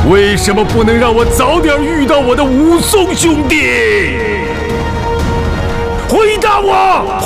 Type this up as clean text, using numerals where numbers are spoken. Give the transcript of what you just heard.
为什么不能让我早点遇到我的武松兄弟？回答我！